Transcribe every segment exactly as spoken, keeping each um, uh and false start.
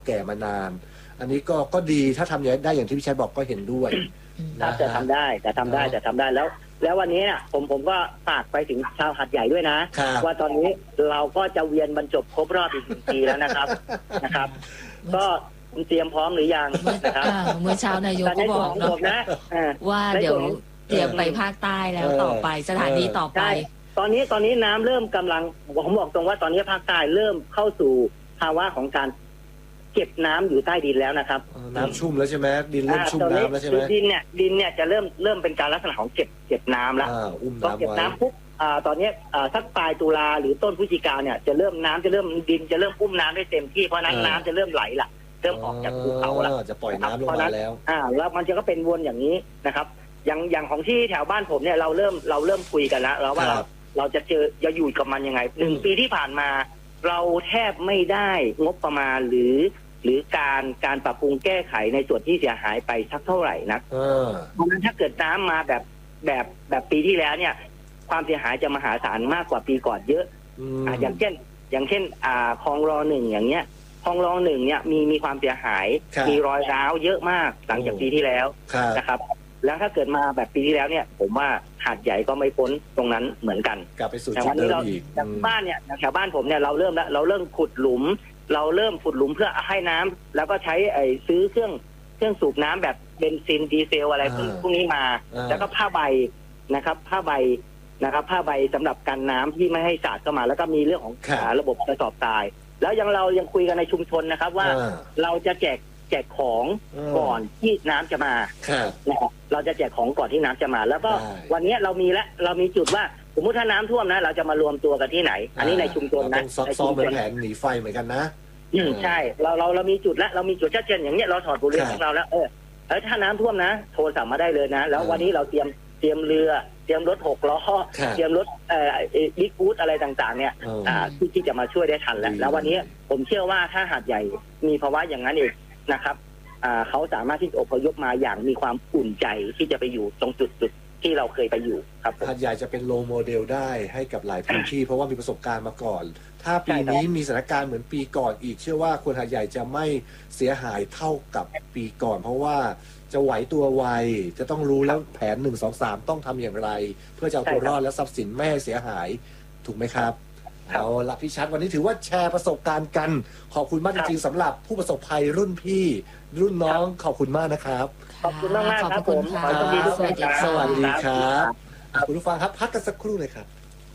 แก่มานาน อันนี้ก็ก็ดีถ้าทำได้อย่างที่พี่ชัยบอกก็เห็นด้วยถ้าจะทำได้จะทำได้จะทำได้แล้ว แล้ววันนี้เนี่ยผมผมก็ฝากไปถึงชาวหัดใหญ่ด้วยนะว่าตอนนี้เราก็จะเวียนบรรจบครบรอบอีกหนึ่งปีแล้วนะครับนะครับ ก็เตรียมพร้อมหรือยังนะครับเมื่อเช้านายกก็บอกเนาะว่าเดี๋ยวเตรียมไปภาคใต้แล้วต่อไปสถานีต่อไปตอนนี้ตอนนี้น้ำเริ่มกำลังผมบอกตรงว่าตอนนี้ภาคใต้เริ่มเข้าสู่ภาวะของการเก็บน้ำอยู่ใต้ดินแล้วนะครับน้ำชุ่มแล้วใช่ไหมดินเริ่มชุ่มน้ำแล้วใช่ไหมดินเนี่ยดินเนี่ยจะเริ่มเริ่มเป็นการลักษณะของเก็บเก็บน้ำแล้วพอเก็บน้ำปุ๊บตอนนี้สักปลายตุลาหรือต้นพฤศจิกาเนี่ยจะเริ่มน้ำจะเริ่มดินจะเริ่มอุ้มน้ำได้เต็มที่เพราะนั้นน้ำจะเริ่มไหลละเริ่มออกจากภูเขาแล้วจะปล่อยน้ำลงมาแล้วอ่าแล้วมันจะก็เป็นวนอย่างนี้นะครับอย่างอย่างของที่แถวบ้านผมเนี่ยเราเริ่มเราเริ่มคุยกันแล้วแล้วว่าเราเราจะเจอจะอยู่กับมันยังไงหนึ่งปีที่ผ่านมาเราแทบไม่ได้งบประมาณหรือหรือการการปรับปรุงแก้ไขในส่วนที่เสียหายไปสักเท่าไหร่นักเพราะฉะนั้นถ้าเกิดน้ำมาแบบแบบแบบปีที่แล้วเนี่ยความเสียหายจะมหาศาลมากกว่าปีก่อนเยอะอ่าอย่างเช่นอย่างเช่นอ่าคลองรอหนึ่งอย่างเงี้ยคลองรอหนึ่งเนี่ยมีมีความเสียหายมีรอยร้าวเยอะมากหลังจากปีที่แล้วนะครับแล้วถ้าเกิดมาแบบปีที่แล้วเนี่ยผมว่าหาดใหญ่ก็ไม่พ้นตรงนั้นเหมือนกันกลับไปสู่จุดเดิมอีกบ้านเนี่ยแถวบ้านผมเนี่ยเราเริ่มแล้วเราเริ่มขุดหลุมเราเริ่มขุดหลุมเพื่อให้น้ำแล้วก็ใช้ไอ้ซื้อเครื่องเครื่องสูบน้ำแบบเบนซินดีเซลอะไรพวกนี้มาแล้วก็ผ้าใบนะครับผ้าใบนะครับผ้าใบสำหรับกันน้ำที่ไม่ให้สาดเข้ามาแล้วก็มีเรื่องของระบบกระสอบทรายแล้วยังเรายังคุยกันในชุมชนนะครับว่าเราจะแจกแจกของก่อนที่น้ำจะมานะครับเราจะแจกของก่อนที่น้ำจะมา แล้วก็วันนี้เรามีแล้วเรามีจุดว่าสมมติถ้าน้ำท่วมนะเราจะมารวมตัวกันที่ไหนอันนี้ในชุมชนนะต้องซ้อมเป็นแผนหนีไฟเหมือนกันนะอืมใช่เราเราเรามีจุดแล้วเรามีจุดชัดเจนอย่างเนี้ยเราถอดบทเรียนของเราแล้วเออแล้วถ้าน้ำท่วมนะโทรสั่งมาได้เลยนะแล้ววันนี้เราเตรียมเตรียมเรือเตรียมรถหกล้อเตรียมรถเอ่อบิ๊กบูธอะไรต่างๆเนี่ยอ่าที่ที่จะมาช่วยได้ทันแล้วแล้ววันนี้ผมเชื่อว่าถ้าหาดใหญ่มีภาวะอย่างนั้นเองนะครับอ่าเขาสามารถที่จะอพยพมาอย่างมีความอุ่นใจที่จะไปอยู่ตรงจุดจุดที่เราเคยไปอยู่ครับหาดใหญ่จะเป็นโลโมเดลได้ให้กับหลายพื้นที่เพราะว่ามีประสบการณ์มาก่อนถ้าปีนี้มีสถานการณ์เหมือนปีก่อนอีกเชื่อว่าคนหาดใหญ่จะไม่เสียหายเท่ากับปีก่อนเพราะว่าจะไหวตัวไวจะต้องรู้แล้วแผนหนึ่งสองสามต้องทำอย่างไรเพื่อจะเอาตัวรอดและทรัพย์สินไม่ให้เสียหายถูกไหมครับเอาละพี่ชัดวันนี้ถือว่าแชร์ประสบการณ์กันขอบคุณมากจริงๆสำหรับผู้ประสบภัยรุ่นพี่รุ่นน้องขอบคุณมากนะครับขอบคุณมากมากครับผมสวัสดีสวัสดีครับคุณผู้ฟังครับพักกันสักครู่เลยครับ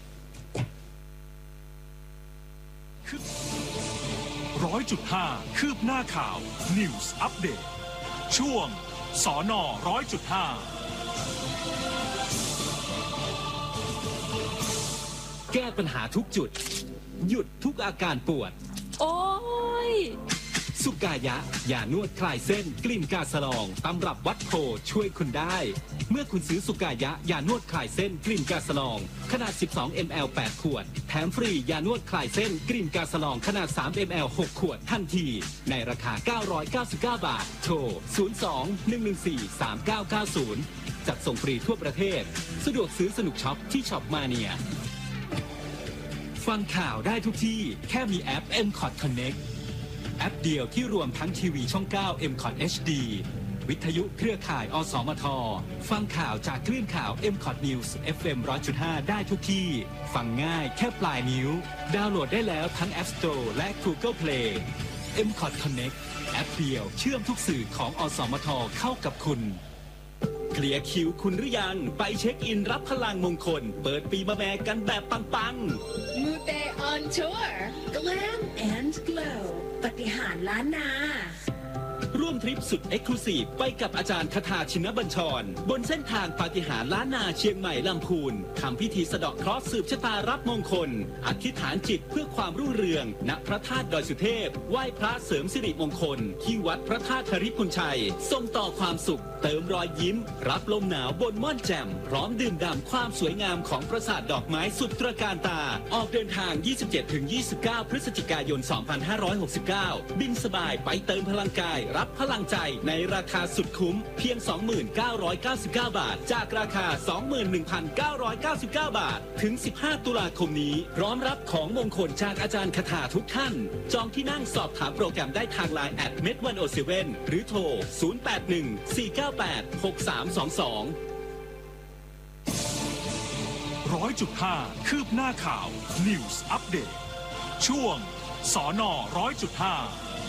ร้อยจุดห้าคืบหน้าข่าว News Update ช่วงสนร้อยจุดห้าแก้ปัญหาทุกจุดหยุดทุกอาการปวดโอ้ยสุกายะยานวดคลายเส้นกลิ่นกาสลองตำรับวัดโพช่วยคุณได้เมื่อคุณซื้อสุกายะยานวดคลายเส้นกลิ่นกาสลองขนาด สิบสองมิลลิลิตร แปด ขวดแถมฟรียานวดคลายเส้นกลิ่นกาสลองขนาด สามมิลลิลิตร หก ขวดทันทีในราคาเก้าร้อยเก้าสิบเก้าบาทโทรศูนย์ สอง หนึ่ง หนึ่ง สี่ สาม เก้า เก้า ศูนย์จัดส่งฟรีทั่วประเทศสะดวกซื้อสนุกช็อปที่ช็อปมาเนียฟังข่าวได้ทุกที่แค่มีแอป เอ็ม คอท Connect แอปเดียวที่รวมทั้งทีวีช่อง เก้า เอ็ม คอท เอช ดี วิทยุเครือข่ายอสมทฟังข่าวจากคลื่นข่าว เอ็ม คอท News เอฟ เอ็ม หนึ่งร้อยจุดห้า ได้ทุกที่ฟังง่ายแค่ปลายนิ้วดาวน์โหลดได้แล้วทั้ง App Store และ Google Play เอ็ม คอท Connect แอปเดียวเชื่อมทุกสื่อของอสมทเข้ากับคุณเคลียร์คิวคุณหรือยังไปเช็คอินรับพลังมงคลเปิดปีมะแม่กันแบบปังๆมูเต on tour Glam and Glow ปฏิหารล้านนาร่วมทริปสุดเอ็กซ์คลูซีฟไปกับอาจารย์คทาชินบัญชรบนเส้นทางปาฏิหาริย์ล้านนาเชียงใหม่ลำพูนทำพิธีสะเดาะเคราะห์สืบชะตารับมงคลอธิษฐานจิตเพื่อความรุ่งเรืองณพระธาตุดอยสุเทพไหว้พระเสริมสิริมงคลที่วัดพระธาตุธริพุนชัยส่งต่อความสุขเติมรอยยิ้มรับลมหนาวบนม่อนแจ่มพร้อมดื่มด่ำความสวยงามของปราสาทดอกไม้สุดตระการตาออกเดินทาง ยี่สิบเจ็ดถึงยี่สิบเก้า พฤศจิกายน สองพันห้าร้อยหกสิบเก้า บินสบายไปเติมพลังกายรับรับพลังใจในราคาสุดคุ้มเพียง สองพันเก้าร้อยเก้าสิบเก้า บาทจากราคา สองหมื่นหนึ่งพันเก้าร้อยเก้าสิบเก้า บาทถึงสิบห้าตุลาคมนี้พร้อมรับของมงคลจากอาจารย์คาถาทุกท่านจองที่นั่งสอบถามโปรแกรมได้ทาง ไลน์ แอท เมด หนึ่งศูนย์เจ็ด หรือโทรศูนย์ แปด หนึ่ง สี่ เก้า แปด หก สาม สอง สองร้อยจุดห้าคืบหน้าข่าว News Update ช่วงสนร้อยจุดห้า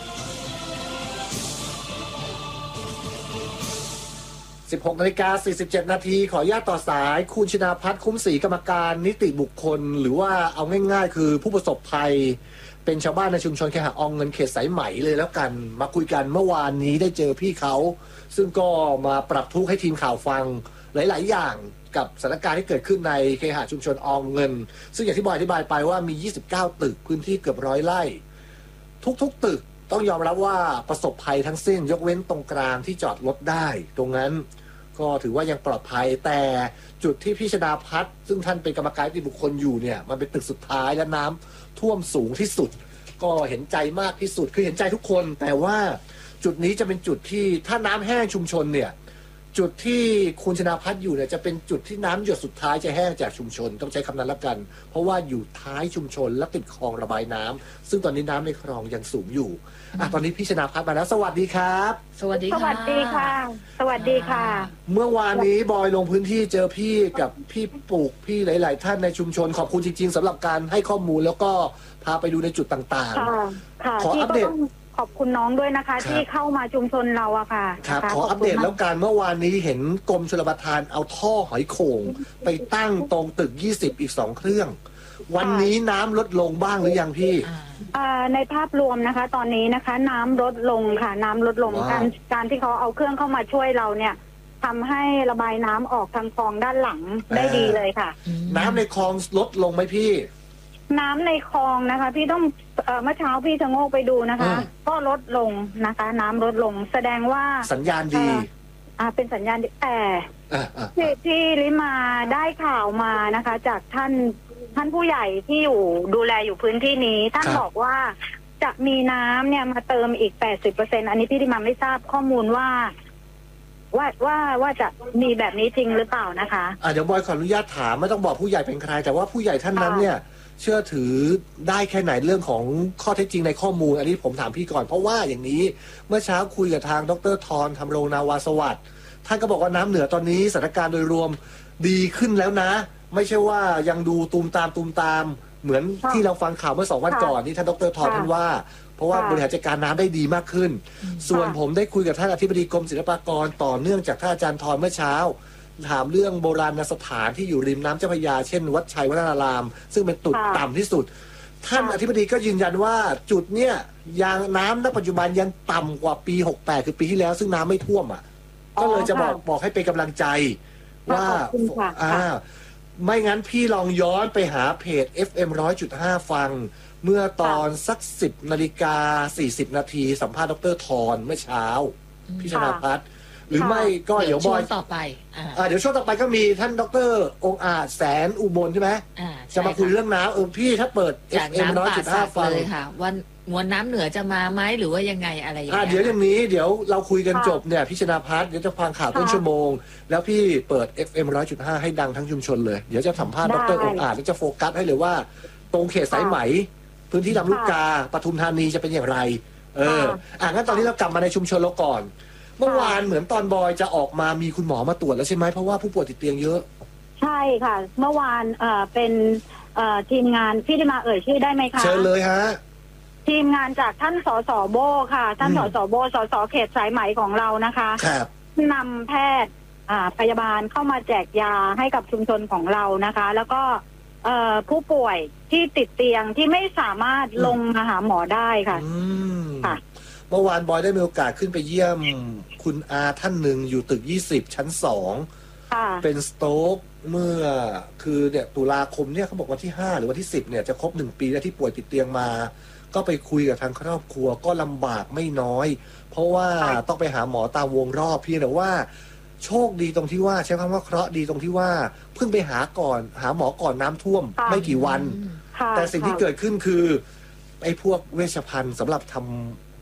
สิบหกนาฬิกาสี่สิบเจ็ดนาทีขออนุญาตต่อสายคุณชนาภัทรคุ้มศรีกรรมการนิติบุคคลหรือว่าเอาง่ายๆคือผู้ประสบภัยเป็นชาวบ้านในชุมชนเคหะอองเงินเขตสายไหมเลยแล้วกันมาคุยกันเมื่อวานนี้ได้เจอพี่เขาซึ่งก็มาปรับทุกข์ให้ทีมข่าวฟังหลายๆอย่างกับสถานการณ์ที่เกิดขึ้นในเคหะชุมชนอองเงินซึ่งอย่างที่บอยอธิบายไปว่ามียี่สิบเก้าตึกพื้นที่เกือบร้อยไร่ทุกๆตึกต้องยอมรับว่าประสบภัยทั้งสิ้นยกเว้นตรงกลางที่จอดรถได้ตรงนั้นก็ถือว่ายังปลอดภัยแต่จุดที่พี่ชนาภัทรซึ่งท่านเป็นกรรมการนิติบุคคลอยู่เนี่ยมันเป็นตึกสุดท้ายและน้ำท่วมสูงที่สุดก็เห็นใจมากที่สุดคือเห็นใจทุกคนแต่ว่าจุดนี้จะเป็นจุดที่ถ้าน้ำแห้งชุมชนเนี่ยจุดที่คุณชนาภัทรอยู่เนี่ยจะเป็นจุดที่น้ำหยดสุดท้ายจะแห้งจากชุมชนต้องใช้คำนั้นละกันเพราะว่าอยู่ท้ายชุมชนและติดคลองระบายน้ำซึ่งตอนนี้น้ำในคลองยังสูงอยู่อ่ะตอนนี้พี่ชนาภัทรมาแล้วสวัสดีครับสวัสดีสวัสดีค่ะ สวัสดีค่ะเมื่อวานนี้บอยลงพื้นที่เจอพี่กับพี่ปุกพี่หลาย ๆ ท่านในชุมชนขอบคุณจริง ๆสำหรับการให้ข้อมูลแล้วก็พาไปดูในจุดต่างๆค่ะขออัปเดตขอบคุณน้องด้วยนะคะที่เข้ามาชุมชนเราอะค่ะครับขออัปเดตแล้วกันเมื่อวานนี้เห็นกรมชลประทานเอาท่อหอยโข่งไปตั้งตรงตึกยี่สิบอีกสองเครื่องวันนี้น้ำลดลงบ้างหรือยังพี่ในภาพรวมนะคะตอนนี้นะคะน้ำลดลงค่ะน้ำลดลงการการที่เขาเอาเครื่องเข้ามาช่วยเราเนี่ยทำให้ระบายน้ำออกทางคลองด้านหลังได้ดีเลยค่ะน้ำในคลองลดลงไหมพี่น้ำในคลองนะคะพี่ต้องเมื่อเช้าพี่จะโงกไปดูนะคะก็ลดลงนะคะน้ำลดลงแสดงว่าสัญญาณดีอ่าเป็นสัญญาณดีแต่ที่ที่ลิมาได้ข่าวมานะคะจากท่านท่านผู้ใหญ่ที่อยู่ดูแลอยู่พื้นที่นี้ท่านบอกว่าจะมีน้ำเนี่ยมาเติมอีก แปดสิบเปอร์เซ็นต์ อันนี้พี่ลิมาไม่ทราบข้อมูลว่าว่าว่าว่าจะมีแบบนี้จริงหรือเปล่านะคะอ่าเดี๋ยวบอยขออนุญาตถามไม่ต้องบอกผู้ใหญ่เป็นใครแต่ว่าผู้ใหญ่ท่านนั้นเนี่ยเชื่อถือได้แค่ไหนเรื่องของข้อเท็จจริงในข้อมูลอันนี้ผมถามพี่ก่อนเพราะว่าอย่างนี้เมื่อเช้าคุยกับทางดร.ธรธรรมรงนาวาสวัสดิ์ท่านก็บอกว่าน้ำเหนือตอนนี้สถานการณ์โดยรวมดีขึ้นแล้วนะไม่ใช่ว่ายังดูตูมตามตูมตามเหมือนที่เราฟังข่าวเมื่อสองวันก่อนที่ท่านดร.ธรท่านว่าเพราะว่าบริหารจัดการน้ำได้ดีมากขึ้นส่วนผมได้คุยกับท่านอธิบดีกรมศิลปากรต่อเนื่องจากท่านอาจารย์ธรเมื่อเช้าถามเรื่องโบราณสถานที่อยู่ริมน้ำเจ้าพระยาเช่นวัดชัยวัฒนารามซึ่งเป็นจุดต่ำที่สุดท่านอธิบดีก็ยืนยันว่าจุดเนี้ยยังน้ำณปัจจุบันยังต่ำกว่าปีหกแปดคือปีที่แล้วซึ่งน้ำไม่ท่วมอ่ะก็เลยจะบอกบอกให้เป็นกำลังใจว่าอ่าไม่งั้นพี่ลองย้อนไปหาเพจ เอฟ เอ็ม หนึ่งร้อยจุดห้า ฟังเมื่อตอนสักสิบนาฬิกาสี่สิบนาทีสัมภาษณ์ดร.ธรเมื่อเช้าพี่ชนาภัทรหรือไม่ก็เดี๋ยวบอยต่อไปอ่าเดี๋ยวช่วงต่อไปก็มีท่านดร.องค์อาจแสนอุบลใช่ไหมจะมาคุยเรื่องน้ำเออพี่ถ้าเปิด เอฟ เอ็ม หนึ่งร้อยจุดห้า ฟังเลยค่ะวันมวลน้ำเหนือจะมาไหมหรือว่ายังไงอะไรอย่างเงี้ยเดี๋ยวอย่างนี้เดี๋ยวเราคุยกันจบเนี่ยพี่ชนาภัทรเดี๋ยวจะฟังข่าวต้นชั่วโมงแล้วพี่เปิด เอฟ เอ็ม หนึ่งร้อยจุดห้า ให้ดังทั้งชุมชนเลยเดี๋ยวจะสัมภาษณ์ดร.องค์อาจแล้วจะโฟกัสให้เลยว่าตรงเขตสายไหมพื้นที่ลำลูกกาปทุมธานีจะเป็นอย่างไรเอออ่ะงั้นตอนนี้เรากลับมาในชุมชนเราก่อนเมื่อวานเหมือนตอนบอยจะออกมามีคุณหมอมาตรวจแล้วใช่ไหมเพราะว่าผู้ป่วยติดเตียงเยอะใช่ค่ะเมื่อวานเอ่อเป็นเอ่อทีมงานพี่ได้มาเอ่ยชื่อได้ไหมคะเชิญเลยฮะทีมงานจากท่านสสโบค่ะท่านสสโบสสเขตสายไหมของเรานะคะครับนำแพทย์อ่าพยาบาลเข้ามาแจกยาให้กับชุมชนของเรานะคะแล้วก็เอ่อผู้ป่วยที่ติดเตียงที่ไม่สามารถลงมาหาหมอได้ค่ะค่ะเมื่อวานบอยได้มีโอกาสขึ้นไปเยี่ยมคุณอาท่านหนึ่งอยู่ตึกยี่สิบชั้นสองเป็นสโตรกเมื่อคือเนี่ยตุลาคมเนี่ยเขาบอกวันที่ห้าหรือวันที่สิบเนี่ยจะครบหนึ่งปีแล้วที่ป่วยติดเตียงมาก็ไปคุยกับทางครอบครัวก็ลำบากไม่น้อยเพราะว่าต้องไปหาหมอตามวงรอบเพียงแต่ว่าโชคดีตรงที่ว่าใช้คำว่าเคราะห์ดีตรงที่ว่าเพิ่งไปหาก่อนหาหมอก่อนน้ำท่วมไม่กี่วันแต่สิ่งที่เกิดขึ้นคือไอ้พวกเวชภัณฑ์สำหรับทำ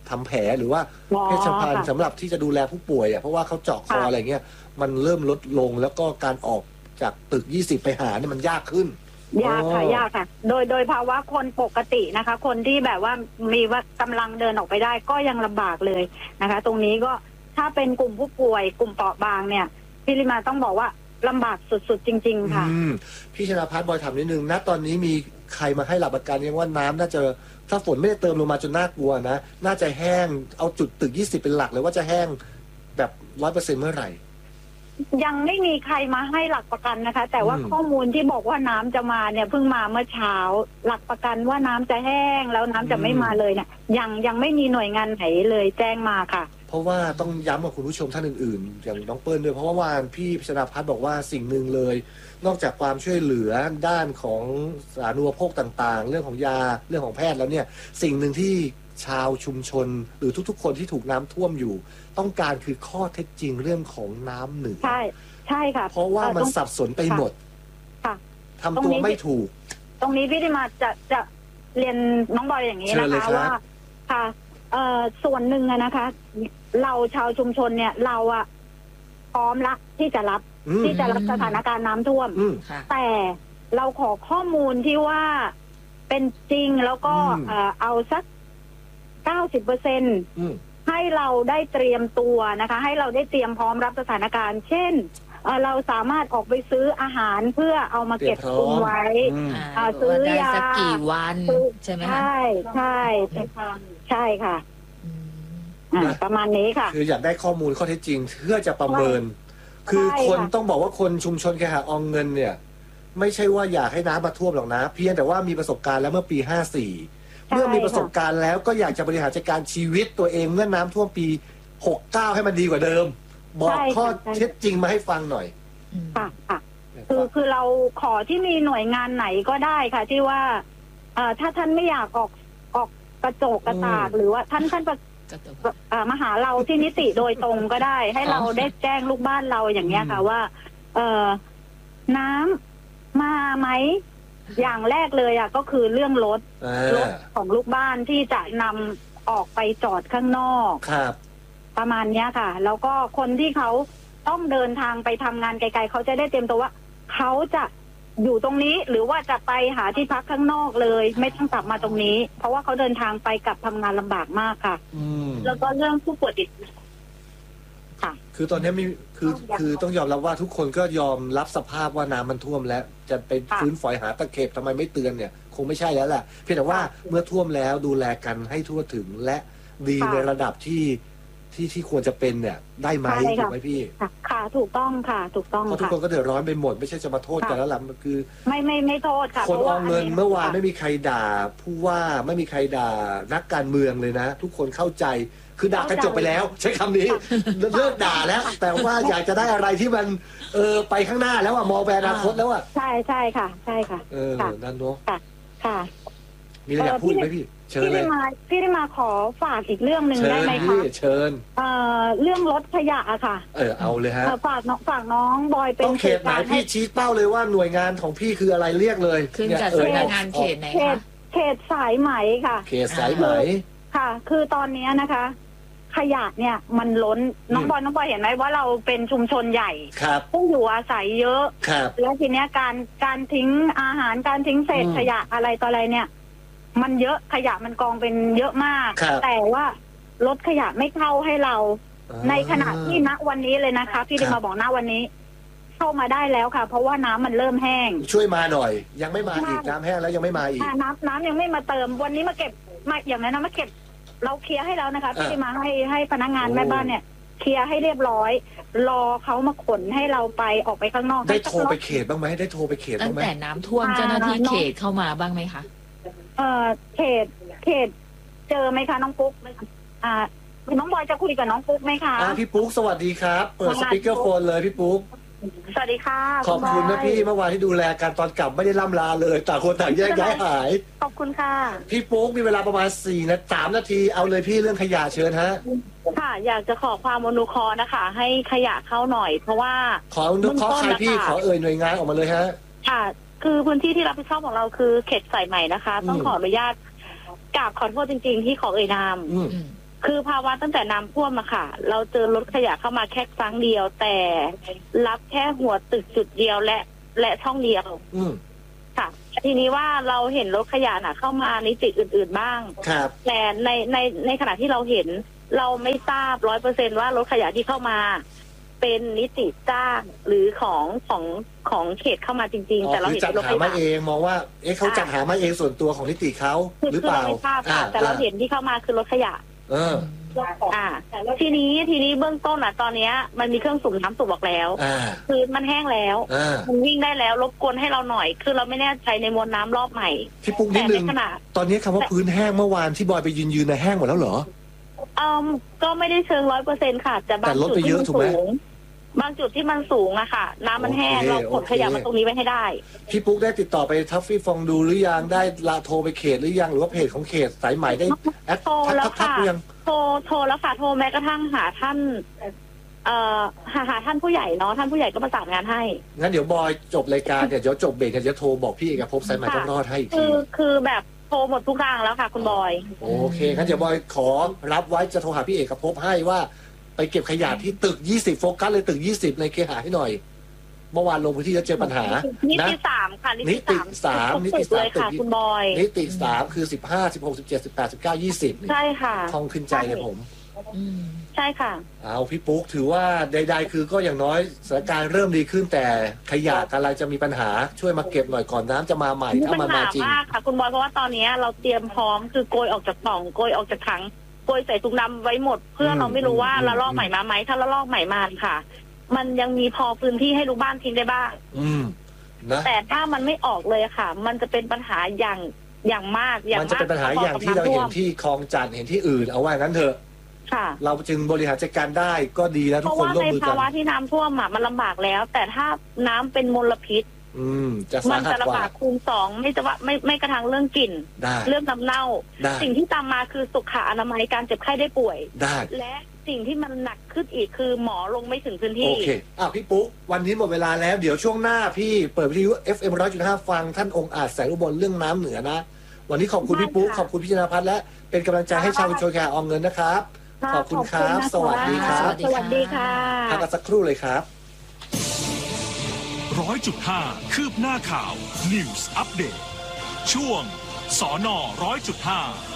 ทำแผลหรือว่าเวชภัณฑ์สำหรับที่จะดูแลผู้ป่วยอ่ะเพราะว่าเขาเจาะคออะไรเงี้ยมันเริ่มลดลงแล้วก็การออกจากตึกยี่สิบไปหาเนี่ยมันยากขึ้นยากค่ะยากค่ะโดยโดยภาวะคนปกตินะคะ คนที่แบบว่ามีว่ากำลังเดินออกไปได้ก็ยังลำบากเลยนะคะ ตรงนี้ก็ถ้าเป็นกลุ่มผู้ป่วยกลุ่มเปราะบางเนี่ยพี่ลิมาต้องบอกว่าลำบากสุดๆจริงๆค่ะพี่ชนาภัทรบอยถามนิดนึงณตอนนี้มีใครมาให้หลักประกันยังว่าน้ำน่าจะถ้าฝนไม่ได้เติมลงมาจนน่ากลัวนะน่าจะแห้งเอาจุดตึกยี่สิบเป็นหลักเลยว่าจะแห้งแบบร้อยเปอร์เซ็นต์เมื่อไหร่ยังไม่มีใครมาให้หลักประกันนะคะ แต่ว่าข้อมูลที่บอกว่าน้ำจะมาเนี่ยเพิ่งมาเมื่อเช้าหลักประกันว่าน้ำจะแห้งแล้วน้ำจะไม่มาเลยเนี่ยยังยังไม่มีหน่วยงานไหนเลยแจ้งมาค่ะเพราะว่าต้องย้ำกับคุณผู้ชมท่านอื่นๆอย่างน้องเปิ้ลด้วยเพราะว่าวานพี่พิชนาภัทรบอกว่าสิ่งหนึ่งเลยนอกจากความช่วยเหลือด้านของสาธารณูปโภคต่างๆเรื่องของยาเรื่องของแพทย์แล้วเนี่ยสิ่งหนึ่งที่ชาวชุมชนหรือทุกๆคนที่ถูกน้ำท่วมอยู่ต้องการคือข้อเท็จจริงเรื่องของน้ำเหนือใช่ใช่ค่ะเพราะว่ามันสับสนไปหมดค่ะทำตัวไม่ถูกตรงนี้พี่ที่มาจะจะเรียนน้องบอยอย่างนี้นะคะว่าค่ะเอ่อส่วนหนึ่งนะคะ เราชาวชุมชนเนี่ยเราอะพร้อมละที่จะรับที่จะรับสถานการณ์น้ำท่วมแต่เราขอข้อมูลที่ว่าเป็นจริงแล้วก็เอ่อเอาสักเก้าสิบเปอร์เซ็นต์ให้เราได้เตรียมตัวนะคะให้เราได้เตรียมพร้อมรับสถานการณ์เช่นเราสามารถออกไปซื้ออาหารเพื่อเอามาเก็บตุนไว้ซื้อยาสักกี่วันใช่ไหมคะใช่ใช่ใช่ค่ะประมาณนี้ค่ะคืออยากได้ข้อมูลข้อเท็จจริงเพื่อจะประเมินคือคนต้องบอกว่าคนชุมชนแคหะอองเงินเนี่ยไม่ใช่ว่าอยากให้น้ำมาท่วมหรอกนะเพียงแต่ว่ามีประสบการณ์แล้วเมื่อปีห้าสี่เมื่อมีประสบการณ์แล้วก็อยากจะบริหารจัดการชีวิตตัวเองเมื่อน้ำท่วมปีหกเก้าให้มันดีกว่าเดิมบอกข้อเท็จจริงมาให้ฟังหน่อยค่ะค่ะคือคือเราขอที่มีหน่วยงานไหนก็ได้ค่ะที่ว่าเอ่อถ้าท่านไม่อยากออกออกกระโจกกระตากหรือว่าท่านท่านมาหาเราที่นิติโดยตรงก็ได้ให้เราได้แจ้งลูกบ้านเราอย่างเงี้ยค่ะว่าเอ่อน้ำมาไหมอย่างแรกเลยอ่ะก็คือเรื่องรถรถของลูกบ้านที่จะนำออกไปจอดข้างนอกครับประมาณเนี้ยค่ะแล้วก็คนที่เขาต้องเดินทางไปทำงานไกลๆเขาจะได้เตรียมตัวว่าเขาจะอยู่ตรงนี้หรือว่าจะไปหาที่พักข้างนอกเลยไม่ต้องกลับมาตรงนี้เพราะว่าเขาเดินทางไปกลับทำงานลำบากมากค่ะแล้วก็เรื่องผู้ป่วยติดค่ะคือตอนนี้มีคือคือต้องยอมรับว่าทุกคนก็ยอมรับสภาพว่าน้ำมันท่วมแล้วจะไปฟื้นฝอยหาตะเข็บทำไมไม่เตือนเนี่ยคงไม่ใช่แล้วแหละเพียงแต่ว่าเมื่อท่วมแล้วดูแลกันให้ทั่วถึงและดีในระดับที่ที่ที่ควรจะเป็นเนี่ยได้ไหมถูกไหมพี่ค่ะถูกต้องค่ะถูกต้องเพราะทุกคนก็เดือดร้อนไปหมดไม่ใช่จะมาโทษกันแล้วล่ะมันคือไม่ไม่ไม่โทษค่ะคนเอาเงินเมื่อวานไม่มีใครด่าผู้ว่าไม่มีใครด่านักการเมืองเลยนะทุกคนเข้าใจคือด่ากันจบไปแล้วใช้คำนี้เลิกด่าแล้วแต่ว่าอยากจะได้อะไรที่มันเออไปข้างหน้าแล้วอะมองไปอนาคตแล้วอะใช่ใช่ค่ะใช่ค่ะเออนั่นเนาะค่ะค่ะมีอะไรอยากพูดไหมพี่เชิญเลยพี่ได้มาพี่ได้มาขอฝากอีกเรื่องหนึ่งได้ไหมคะเชิญเอ่อเรื่องรถขยะอะค่ะเออเอาเลยฮะฝากน้องฝากน้องบอยเป็นต้องเขตไหนพี่ชี้เป้าเลยว่าหน่วยงานของพี่คืออะไรเรียกเลยขึ้นจากสำนักงานเขตไหนคะเขตสายไหมค่ะเขตสายไหมค่ะคือตอนนี้นะคะขยะเนี่ยมันล้นน้องบอยน้องบอยเห็นไหมว่าเราเป็นชุมชนใหญ่ผู้อยู่อาศัยเยอะแล้วทีเนี้ยการการทิ้งอาหารการทิ้งเศษขยะอะไรต่ออะไรเนี่ยมันเยอะขยะมันกองเป็นเยอะมากแต่ว่ารถขยะไม่เข้าให้เราในขณะที่ณวันนี้เลยนะคะพี่ได้มาบอกณวันนี้เข้ามาได้แล้วค่ะเพราะว่าน้ำมันเริ่มแห้งช่วยมาหน่อยยังไม่มาอีกน้ำแห้งแล้วยังไม่มาอีกน้ำน้ำยังไม่มาเติมวันนี้มาเก็บมาอย่างนั้นนะมาเก็บเราเคลียร์ให้แล้วนะคะพี่ได้มาให้ให้พนักงานแม่บ้านเนี่ยเคลียร์ให้เรียบร้อยรอเขามาขนให้เราไปออกไปข้างนอกได้โทรไปเขตบ้างไหมได้โทรไปเขตบ้างไหมตั้งแต่น้ำท่วมเจ้าหน้าที่เขตเข้ามาบ้างไหมคะเอ่อเขตเขตเจอไหมคะน้องปุ๊กอ่าน้องบอยจะคุยกับน้องปุ๊กไหมคะอ่าพี่ปุ๊กสวัสดีครับเปิดสปีกเกอร์โฟนเลยพี่ปุ๊กสวัสดีค่ะขอบคุณนะพี่เมื่อวานที่ดูแลกันตอนกลับไม่ได้ล่ำลาเลยต่างคนต่างแยกย้ายหายขอบคุณค่ะพี่ปุ๊กมีเวลาประมาณสี่นาทีสามนาทีเอาเลยพี่เรื่องขยะเชิญฮะค่ะอยากจะขอความอนุเคราะห์นะคะให้ขยะเข้าหน่อยเพราะว่าขออนุเคราะห์ใครพี่ขอเอ่ยหน่วยงานออกมาเลยฮะค่ะคือพื้นที่ที่รับผิดชอบของเราคือเขตสายใหม่นะคะต้องขออนุญาตกราบขอโทษจริงๆที่ขอเอ่ยนามคคือภาวะตั้งแต่น้ำท่วมอะค่ะ เราเจอรถขยะเข้ามาแค่ครั้งเดียว แต่รับแค่หัวตึกจุดเดียวและและช่องเดียวอืมค่ะ ทีนี้ว่าเราเห็นรถขยะน่ะเข้ามานิติอื่นๆบ้างครับแต่ในในในขณะที่เราเห็น เราไม่ทราบร้อยเปอร์เซ็นว่ารถขยะที่เข้ามา เป็นนิติจ้างหรือของของของเขตเข้ามาจริง ๆ แต่เราคือเห็นจัดรถหาขมายะเองมองว่าเอ๊ะเขาจัดหามาเองส่วนตัวของนิติเขาคือหรือคือเปล่าเราไม่ทราบค่ะแต่เราเห็นที่เข้ามาคือรถขยะเอออ่าทีนี้ทีนี้เบื้องต้นอ่ะตอนเนี้ยมันมีเครื่องสูบน้ำสูบออกแล้วอ่าคือมันแห้งแล้วอ่ามันวิ่งได้แล้วรบกวนให้เราหน่อย คือเราไม่แน่ใจในมวลน้ำรอบใหม่พี่ปุ๊กนิดนึงแต่ในขณะตอนนี้คำว่าพื้นแห้งเมื่อวานที่บอยไปยืนยืนๆนะแห้งหมดแล้วเหรอเอ่อก็ไม่ได้เชิงร้อยเปอร์เซ็นค่ะ แต่บางแต่ลดจุดไปเยที่อะมันถูกไหมสูงบางจุดที่มันสูงอะค่ะ น้ำมันแห้งโอเคเราขนขยะโอเคมาตรงนี้ไว้ให้ได้พี่ปุ๊กได้ติดต่อไปทัฟฟี่ฟองดูหรือยังได้ลาโทรไปเขตหรือยังหรือว่าเพจของเขตสายใหม่ได้แอดโทรทักแล้วทักทักค่ะหรือยังโทรโทรแล้วค่ะโทรแม้กระทั่งหาท่าน เอ่อหาหาท่านผู้ใหญ่เนาะท่านผู้ใหญ่ก็ประสานงานให้งั้นเดี๋ยวบอยจบรายการเดี๋ยวเดี๋ยวจบเบรกเดี๋ยวจะโทรบอกพี่เอกภพสายใหม่ต้องรอดให้อีกคืทีอคือแบบโทรหมดทุกทางแล้วค่ะ คุณบอยโอเคงั้นเดี๋ยวบอยขอรับไว้จะโทรหาพี่เอกภพให้ว่า ไปเก็บขยะที่ตึกยี่สิบโฟกัสเลยตึกยี่สิบในเคหะให้หน่อย เมื่อวานลงพื้นที่แล้วเจอปัญหานินะติสามค่ะนิติสามทุกนิตึติกสามเลยค่ะตึกคุณบอยนิติสามคือสิบห้าสิบหกสิบเจ็ดสิบแปดสิบเก้ายี่สิบใช่ค่ะท่องขึ้นใจเลยผมอืมใช่ค่ะเอาพี่ปุ๊กถือว่าใดๆคือก็อย่างน้อยสถานการณ์เริ่มดีขึ้นแต่ขยะอะไรจะมีปัญหาช่วยมาเก็บหน่อยก่อนน้ำจะมาใหม่มีถ้าปัญมันหามาจริงมากค่ะ คุณบอยเพราะว่าตอนนี้เราเตรียมพร้อมคือโกยออกจากกล่องโกยออกจากถังโกยใส่ถุงดำไว้หมด เพื่อเราไม่รู้ว่าอืมละลอกใหม่มาไหมถ้าละลอกใหม่มาค่ะ มันยังมีพอพื้นที่ให้ลูกบ้านทิ้งได้บ้างอืมนะแต่ถ้ามันไม่ออกเลยค่ะ มันจะเป็นปัญหาอย่างอย่างมากอย่างมันมากจะเป็นปัญหาอย่างที่เราเห็นที่คลองจันทน์เห็นที่อื่นเอาว่างั้นเถอะค่ะเราจึงบริหารจัดการได้ก็ดีแล้วเพทุกราะคนว่าร่วมในมือกัภาน วะที่น้ำท่วมอ่ะมันลำบากแล้ว แต่ถ้าน้ำเป็นมลพิษอืมจะมัสาน หัสจะกว่าลำบากคูณสองไม่จะว่าไม่ไม่กระทั่งเรื่องกลิ่นได้เรื่องน้ำเน่าได้สิ่งที่ตามมาคือสุขอนามัยการเจ็บไข้ได้ป่วยได้และสิ่งที่มันหนักขึ้นอีกคือหมอลงไม่ถึงพื้นโอที่เคอ้าวพี่ปุ๊กวันนี้หมดเวลาแล้วเดี๋ยวช่วงหน้าพี่เปิดวิทยุ เอฟ เอ็ม หนึ่งร้อยจุดห้า ฟังท่านองค์อาจแสงอุบลเรื่องน้ำเหนือนะ วันนี้ขอบคุณได้พี่ปุ๊กค่ะขอบคุณพี่ชนาพัฒน์และเป็นกำลังใจให้ชาวชุมชนแขกออมเงินนะครับะขอบคุณครับนะะสวัสดีครับสวัสดีค่ะพักกันสักครู่เลยครับร้อยจุดห้าคืบหน้าข่าว News อัปเดตช่วงสอนอร้อยจุดห้า